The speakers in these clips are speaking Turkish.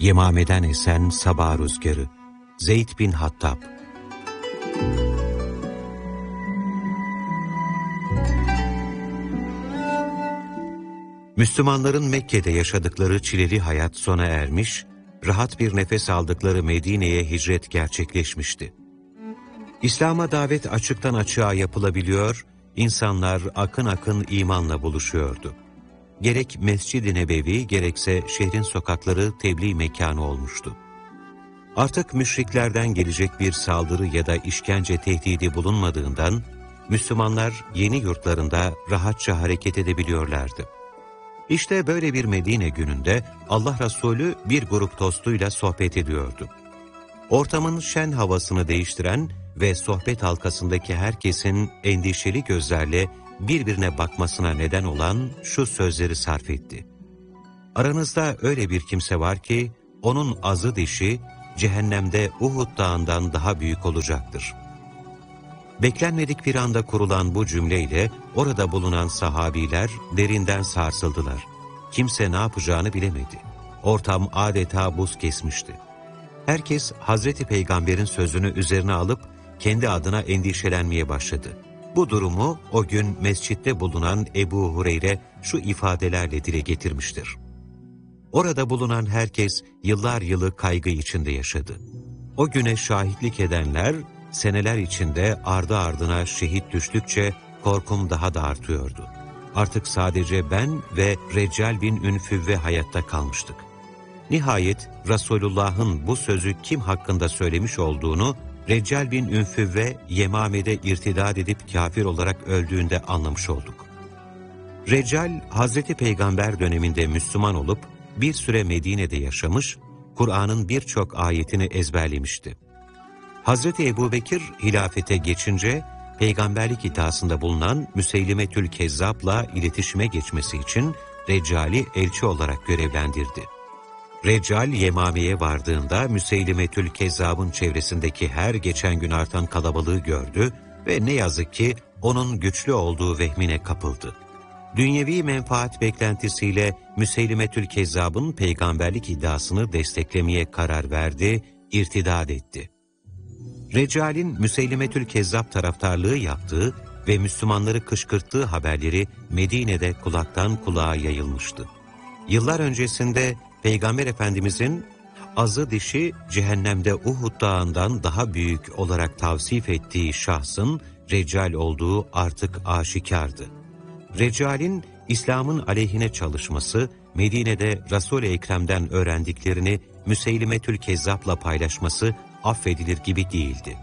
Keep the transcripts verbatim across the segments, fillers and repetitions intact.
Yemame'den esen sabah rüzgarı. Zeyd bin Hattab. Müslümanların Mekke'de yaşadıkları çileli hayat sona ermiş, rahat bir nefes aldıkları Medine'ye hicret gerçekleşmişti. İslam'a davet açıktan açığa yapılabiliyor, insanlar akın akın imanla buluşuyordu. Gerek Mescid-i Nebevi gerekse şehrin sokakları tebliğ mekanı olmuştu. Artık müşriklerden gelecek bir saldırı ya da işkence tehdidi bulunmadığından, Müslümanlar yeni yurtlarında rahatça hareket edebiliyorlardı. İşte böyle bir Medine gününde Allah Resulü bir grup dostuyla sohbet ediyordu. Ortamın şen havasını değiştiren ve sohbet halkasındaki herkesin endişeli gözlerle birbirine bakmasına neden olan şu sözleri sarf etti. Aranızda öyle bir kimse var ki, onun azı dişi cehennemde Uhud dağından daha büyük olacaktır. Beklenmedik bir anda kurulan bu cümleyle orada bulunan sahabiler derinden sarsıldılar. Kimse ne yapacağını bilemedi. Ortam adeta buz kesmişti. Herkes Hazreti Peygamber'in sözünü üzerine alıp kendi adına endişelenmeye başladı. Bu durumu o gün mescitte bulunan Ebu Hureyre şu ifadelerle dile getirmiştir. Orada bulunan herkes yıllar yılı kaygı içinde yaşadı. O güne şahitlik edenler seneler içinde ardı ardına şehit düştükçe korkum daha da artıyordu. Artık sadece ben ve Reccal bin Ünfüvve hayatta kalmıştık. Nihayet Resulullah'ın bu sözü kim hakkında söylemiş olduğunu Reccal bin Ünfüvve Yemame'de irtidat edip kafir olarak öldüğünde anlamış olduk. Reccal, Hazreti Peygamber döneminde Müslüman olup bir süre Medine'de yaşamış, Kur'an'ın birçok ayetini ezberlemişti. Hazreti Ebubekir hilafete geçince, peygamberlik iddiasında bulunan Müseylimetül Kezzab'la iletişime geçmesi için Reccal'i elçi olarak görevlendirdi. Reccal Yemame'ye vardığında Müseylimetül Kezzab'ın çevresindeki her geçen gün artan kalabalığı gördü ve ne yazık ki onun güçlü olduğu vehmine kapıldı. Dünyevi menfaat beklentisiyle Müseylimetül Kezzab'ın peygamberlik iddiasını desteklemeye karar verdi, irtidat etti. Reccal'in Müseylimetül Kezzab taraftarlığı yaptığı ve Müslümanları kışkırttığı haberleri Medine'de kulaktan kulağa yayılmıştı. Yıllar öncesinde Peygamber Efendimizin azı dişi cehennemde Uhud dağından daha büyük olarak tavsif ettiği şahsın Reccal olduğu artık aşikardı. Reccal'in İslam'ın aleyhine çalışması, Medine'de Resul-i Ekrem'den öğrendiklerini Müseylimetül Kezzab'la paylaşması affedilir gibi değildi.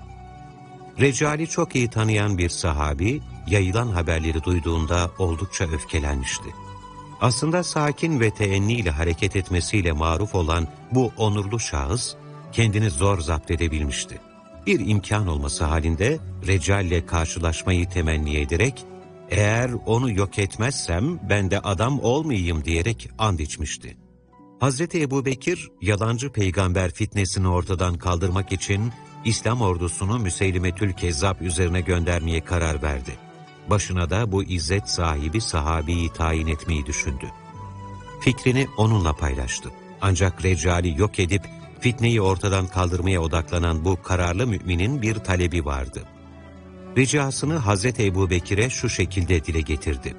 Reccal'i çok iyi tanıyan bir sahabi, yayılan haberleri duyduğunda oldukça öfkelenmişti. Aslında sakin ve teenniyle hareket etmesiyle maruf olan bu onurlu şahıs, kendini zor zapt edebilmişti. Bir imkan olması halinde Reccal'le karşılaşmayı temenni ederek, eğer onu yok etmezsem ben de adam olmayayım diyerek and içmişti. Hazreti Ebubekir, yalancı peygamber fitnesini ortadan kaldırmak için İslam ordusunu Müseylimetül Kezzab üzerine göndermeye karar verdi. Başına da bu izzet sahibi sahabiyi tayin etmeyi düşündü. Fikrini onunla paylaştı. Ancak Reccal'i yok edip fitneyi ortadan kaldırmaya odaklanan bu kararlı müminin bir talebi vardı. Ricasını Hazreti Ebubekir'e şu şekilde dile getirdi.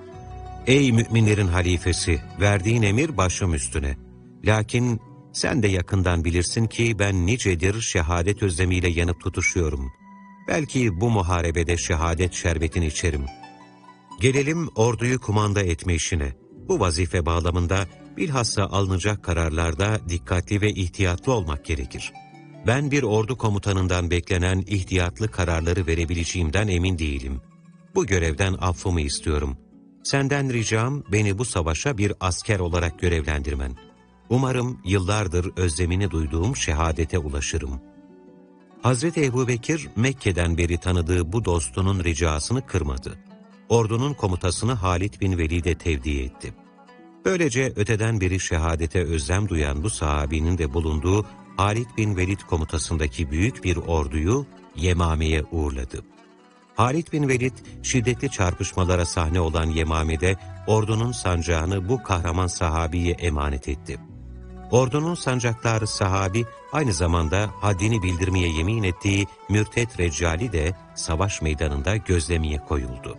Ey müminlerin halifesi, verdiğin emir başım üstüne. Lakin sen de yakından bilirsin ki ben nicedir şehadet özlemiyle yanıp tutuşuyorum. Belki bu muharebede şehadet şerbetini içerim. Gelelim orduyu kumanda etme işine. Bu vazife bağlamında bilhassa alınacak kararlarda dikkatli ve ihtiyatlı olmak gerekir. Ben bir ordu komutanından beklenen ihtiyatlı kararları verebileceğimden emin değilim. Bu görevden affımı istiyorum. Senden ricam beni bu savaşa bir asker olarak görevlendirmen. Umarım yıllardır özlemini duyduğum şehadete ulaşırım. Hazreti Ebubekir Mekke'den beri tanıdığı bu dostunun ricasını kırmadı. Ordunun komutasını Halid bin Velid'e tevdi etti. Böylece öteden beri şehadete özlem duyan bu sahabinin de bulunduğu Halid bin Velid komutasındaki büyük bir orduyu Yemame'ye uğurladı. Halid bin Velid şiddetli çarpışmalara sahne olan Yemame'de ordunun sancağını bu kahraman sahabiye emanet etti. Ordunun sancaktarı sahabi, aynı zamanda haddini bildirmeye yemin ettiği mürtet Reccali de savaş meydanında gözlemeye koyuldu.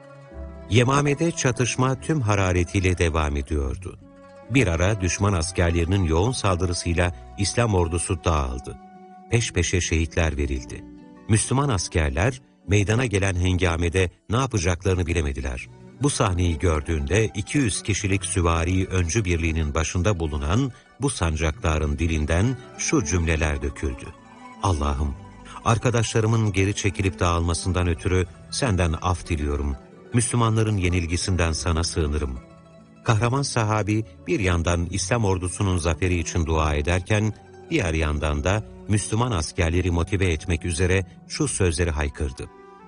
Yemame'de çatışma tüm hararetiyle devam ediyordu. Bir ara düşman askerlerinin yoğun saldırısıyla İslam ordusu dağıldı. Peş peşe şehitler verildi. Müslüman askerler meydana gelen hengamede ne yapacaklarını bilemediler. Bu sahneyi gördüğünde iki yüz kişilik süvari öncü birliğinin başında bulunan bu sancaktarın dilinden şu cümleler döküldü. Allah'ım, arkadaşlarımın geri çekilip dağılmasından ötürü senden af diliyorum. Müslümanların yenilgisinden sana sığınırım. Kahraman sahabi bir yandan İslam ordusunun zaferi için dua ederken, diğer yandan da Müslüman askerleri motive etmek üzere şu sözleri haykırdı.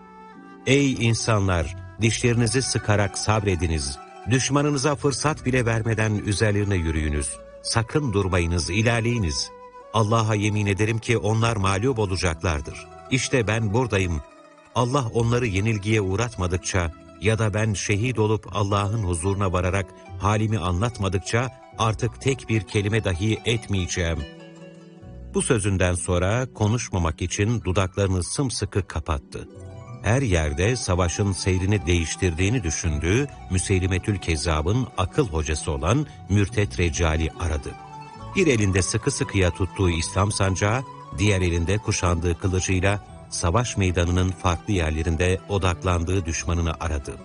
Ey insanlar! Dişlerinizi sıkarak sabrediniz. Düşmanınıza fırsat bile vermeden üzerlerine yürüyünüz. Sakın durmayınız, ilerleyiniz. Allah'a yemin ederim ki onlar mağlup olacaklardır. İşte ben buradayım. Allah onları yenilgiye uğratmadıkça ya da ben şehit olup Allah'ın huzuruna vararak halimi anlatmadıkça artık tek bir kelime dahi etmeyeceğim. Bu sözünden sonra konuşmamak için dudaklarını sımsıkı kapattı. Her yerde savaşın seyrini değiştirdiğini düşündüğü Müseylimetül Kezzab'ın akıl hocası olan Mürtet Reccali aradı. Bir elinde sıkı sıkıya tuttuğu İslam sancağı, diğer elinde kuşandığı kılıcıyla savaş meydanının farklı yerlerinde odaklandığı düşmanını aradı.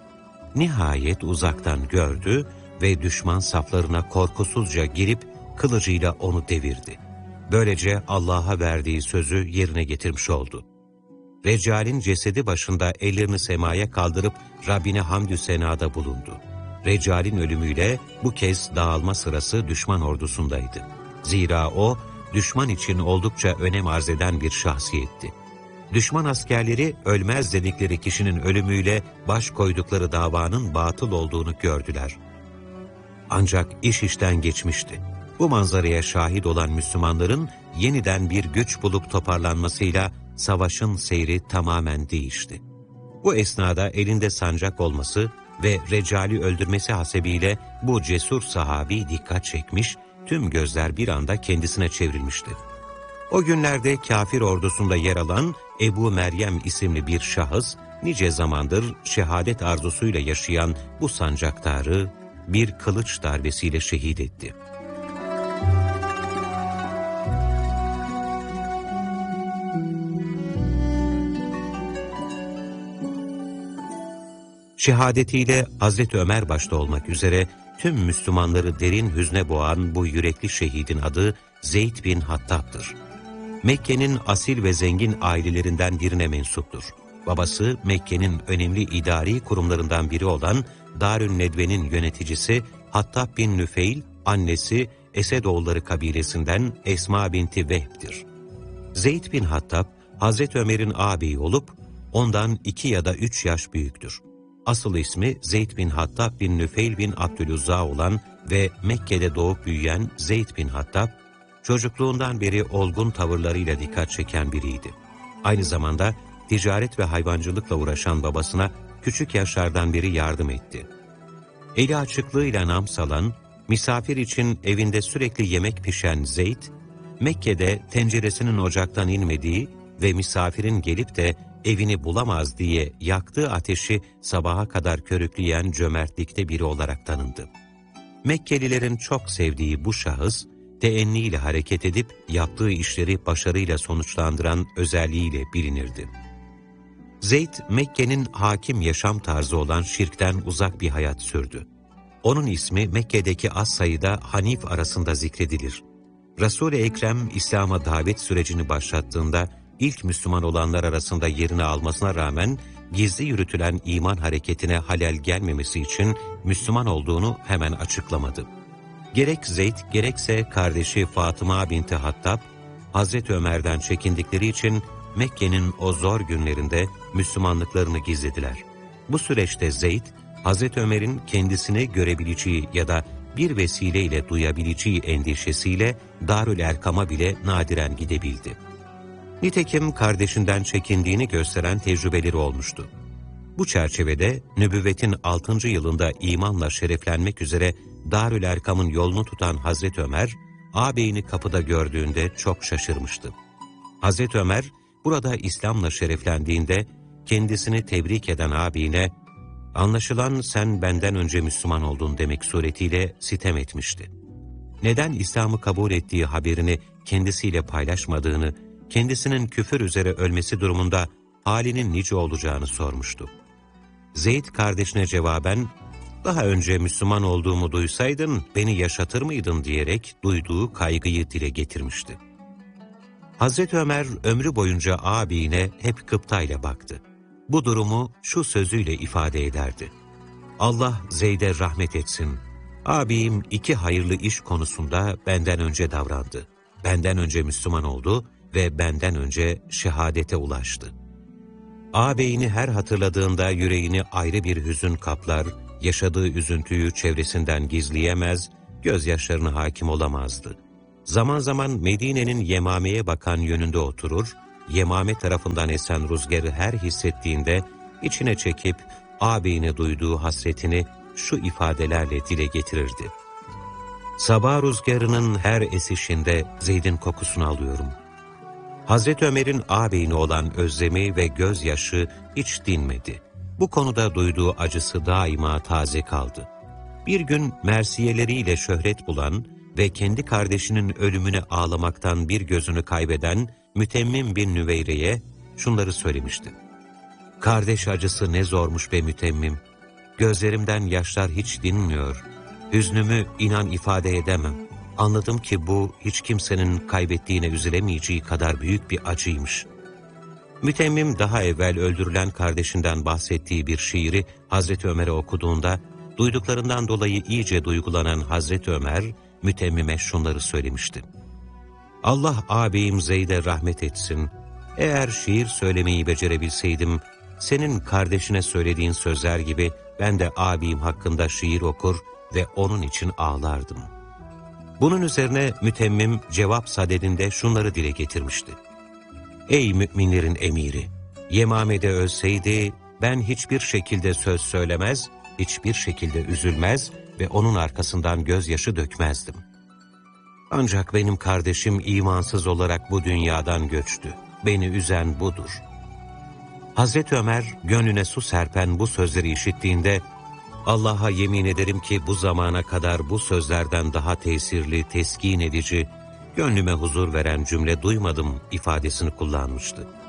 Nihayet uzaktan gördü ve düşman saflarına korkusuzca girip kılıcıyla onu devirdi. Böylece Allah'a verdiği sözü yerine getirmiş oldu. Reccal'in cesedi başında ellerini semaya kaldırıp Rabbine hamdü senada bulundu. Reccal'in ölümüyle bu kez dağılma sırası düşman ordusundaydı. Zira o, düşman için oldukça önem arz eden bir şahsiyetti. Düşman askerleri ölmez dedikleri kişinin ölümüyle baş koydukları davanın batıl olduğunu gördüler. Ancak iş işten geçmişti. Bu manzaraya şahit olan Müslümanların yeniden bir güç bulup toparlanmasıyla savaşın seyri tamamen değişti. Bu esnada elinde sancak olması ve Reccal'i öldürmesi hasebiyle bu cesur sahabi dikkat çekmiş, tüm gözler bir anda kendisine çevrilmişti. O günlerde kafir ordusunda yer alan Ebu Meryem isimli bir şahıs, nice zamandır şehadet arzusuyla yaşayan bu sancaktarı bir kılıç darbesiyle şehit etti. Şehadetiyle Hazreti Ömer başta olmak üzere tüm Müslümanları derin hüzne boğan bu yürekli şehidin adı Zeyd bin Hattab'dır. Mekke'nin asil ve zengin ailelerinden birine mensuptur. Babası Mekke'nin önemli idari kurumlarından biri olan Darün Nedve'nin yöneticisi Hattab bin Nüfeil, annesi Esedoğulları kabilesinden Esma binti Vehb'dir. Zeyd bin Hattab, Hazreti Ömer'in ağabeyi olup ondan iki ya da üç yaş büyüktür. Asıl ismi Zeyd bin Hattab bin Nüfeil bin Abdülüzza olan ve Mekke'de doğup büyüyen Zeyd bin Hattab, çocukluğundan beri olgun tavırlarıyla dikkat çeken biriydi. Aynı zamanda ticaret ve hayvancılıkla uğraşan babasına küçük yaşlardan beri yardım etti. Eli açıklığıyla nam salan, misafir için evinde sürekli yemek pişen Zeyd, Mekke'de tenceresinin ocaktan inmediği ve misafirin gelip de evini bulamaz diye yaktığı ateşi sabaha kadar körükleyen cömertlikte biri olarak tanındı. Mekkelilerin çok sevdiği bu şahıs, teenniyle hareket edip yaptığı işleri başarıyla sonuçlandıran özelliğiyle bilinirdi. Zeyd, Mekke'nin hakim yaşam tarzı olan şirkten uzak bir hayat sürdü. Onun ismi Mekke'deki az sayıda Hanif arasında zikredilir. Resul-i Ekrem İslam'a davet sürecini başlattığında ilk Müslüman olanlar arasında yerini almasına rağmen gizli yürütülen iman hareketine halel gelmemesi için Müslüman olduğunu hemen açıklamadı. Gerek Zeyd gerekse kardeşi Fatıma binti Hattab, Hazreti Ömer'den çekindikleri için Mekke'nin o zor günlerinde Müslümanlıklarını gizlediler. Bu süreçte Zeyd, Hazreti Ömer'in kendisini görebileceği ya da bir vesileyle duyabileceği endişesiyle Darül Erkam'a bile nadiren gidebildi. Nitekim kardeşinden çekindiğini gösteren tecrübeleri olmuştu. Bu çerçevede nübüvvetin altıncı yılında imanla şereflenmek üzere Darül Erkam'ın yolunu tutan Hazreti Ömer, ağabeyini kapıda gördüğünde çok şaşırmıştı. Hazreti Ömer burada İslam'la şereflendiğinde kendisini tebrik eden ağabeyine "Anlaşılan sen benden önce Müslüman oldun" demek suretiyle sitem etmişti. Neden İslam'ı kabul ettiği haberini kendisiyle paylaşmadığını, kendisinin küfür üzere ölmesi durumunda halinin nice olacağını sormuştu. Zeyd kardeşine cevaben, "Daha önce Müslüman olduğumu duysaydın beni yaşatır mıydın?" diyerek duyduğu kaygıyı dile getirmişti. Hazreti Ömer ömrü boyunca ağabeyine hep gıptayla baktı. Bu durumu şu sözüyle ifade ederdi: "Allah Zeyd'e rahmet etsin. Ağabeyim iki hayırlı iş konusunda benden önce davrandı. Benden önce Müslüman oldu ve benden önce şehadete ulaştı." Ağabeyini her hatırladığında yüreğini ayrı bir hüzün kaplar, yaşadığı üzüntüyü çevresinden gizleyemez, gözyaşlarına hakim olamazdı. Zaman zaman Medine'nin Yemame'ye bakan yönünde oturur, Yemame tarafından esen rüzgarı her hissettiğinde içine çekip ağabeyine duyduğu hasretini şu ifadelerle dile getirirdi: "Sabah rüzgarının her esişinde Zeyd'in kokusunu alıyorum." Hazreti Ömer'in ağabeyine olan özlemi ve gözyaşı hiç dinmedi. Bu konuda duyduğu acısı daima taze kaldı. Bir gün mersiyeleriyle şöhret bulan ve kendi kardeşinin ölümüne ağlamaktan bir gözünü kaybeden Mütemmim bin Nüveyre'ye şunları söylemişti: "Kardeş acısı ne zormuş be Mütemmim. Gözlerimden yaşlar hiç dinmiyor. Hüznümü inan ifade edemem. Anladım ki bu hiç kimsenin kaybettiğine üzülemeyeceği kadar büyük bir acıymış." Mütemmim daha evvel öldürülen kardeşinden bahsettiği bir şiiri Hazreti Ömer'e okuduğunda, duyduklarından dolayı iyice duygulanan Hazreti Ömer, Mütemmim'e şunları söylemişti: "Allah ağabeyim Zeyd'e rahmet etsin. Eğer şiir söylemeyi becerebilseydim, senin kardeşine söylediğin sözler gibi ben de ağabeyim hakkında şiir okur ve onun için ağlardım." Bunun üzerine Mütemmim cevap sadedinde şunları dile getirmişti: "Ey müminlerin emiri! Yemame'de ölseydi ben hiçbir şekilde söz söylemez, hiçbir şekilde üzülmez ve onun arkasından gözyaşı dökmezdim. Ancak benim kardeşim imansız olarak bu dünyadan göçtü. Beni üzen budur." Hazreti Ömer gönlüne su serpen bu sözleri işittiğinde, "Allah'a yemin ederim ki bu zamana kadar bu sözlerden daha tesirli, teskin edici, gönlüme huzur veren cümle duymadım" ifadesini kullanmıştı.